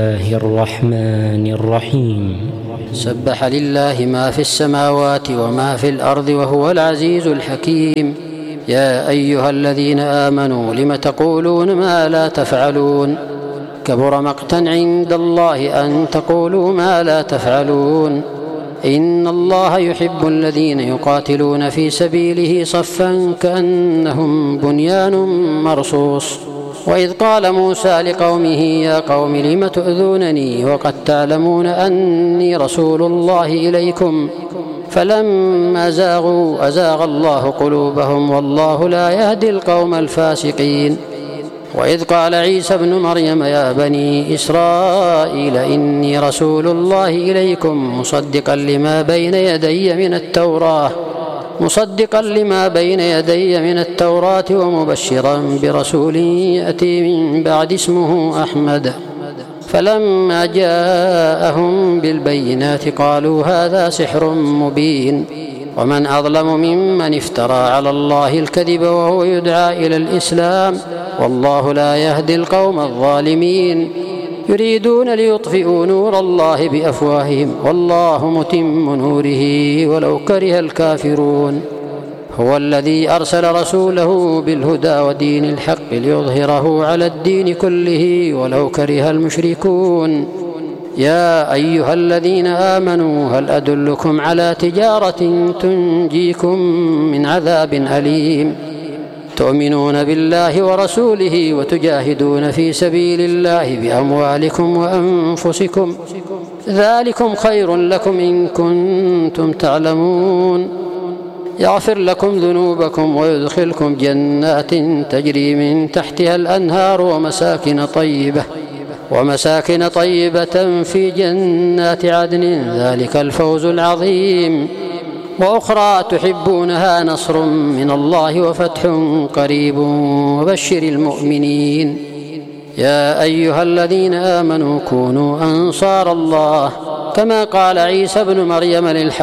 الله الرحمن الرحيم. سبح لله ما في السماوات وما في الأرض وهو العزيز الحكيم. يا أيها الذين آمنوا لم تقولون ما لا تفعلون؟ كبر مقتا عند الله أن تقولوا ما لا تفعلون. إن الله يحب الذين يقاتلون في سبيله صفا كأنهم بنيان مرصوص. وإذ قال موسى لقومه يا قوم لم تؤذونني وقد تعلمون أني رسول الله إليكم فلما زاغوا أزاغ الله قلوبهم والله لا يهدي القوم الفاسقين. وإذ قال عيسى ابن مريم يا بني إسرائيل إني رسول الله إليكم مصدقا لما بين يدي من التوراة ومبشرا برسول يأتي من بعد اسمه أحمد. فلما جاءهم بالبينات قالوا هذا سحر مبين. ومن أظلم ممن افترى على الله الكذب وهو يدعى إلى الإسلام والله لا يهدي القوم الظالمين. يريدون ليطفئوا نور الله بأفواههم والله متم نوره ولو كره الكافرون. هو الذي أرسل رسوله بالهدى ودين الحق ليظهره على الدين كله ولو كره المشركون. يا أيها الذين آمنوا هل أدلكم على تجارة تنجيكم من عذاب أليم؟ تؤمنون بالله ورسوله وتجاهدون في سبيل الله بأموالكم وأنفسكم ذلكم خير لكم إن كنتم تعلمون. يغفر لكم ذنوبكم ويدخلكم جنات تجري من تحتها الأنهار ومساكن طيبة في جنات عدن ذلك الفوز العظيم. وأخرى تحبونها نصر من الله وفتح قريب وبشر المؤمنين. يا أيها الذين آمنوا كونوا أنصار الله كما قال عيسى ابن مريم